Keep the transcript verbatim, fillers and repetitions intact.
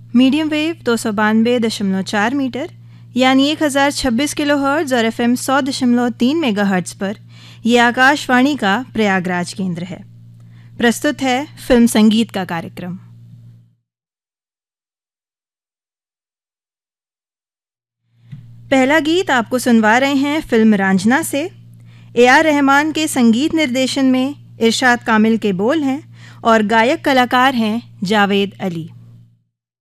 Medium wave दो सौ बानवे दशमलव चार मीटर यानी एक हज़ार छब्बीस किलो हर्ट्ज और एफ एम सौ दशमलव तीन मेगा हर्ट्ज पर यह आकाशवाणी का प्रयागराज केंद्र है। प्रस्तुत है फिल्म संगीत का कार्यक्रम। पहला गीत आपको सुनवा रहे हैं फिल्म रांझना से। ए आर रहमान के संगीत निर्देशन में इरशाद कामिल के बोल हैं और गायक कलाकार हैं जावेद अली।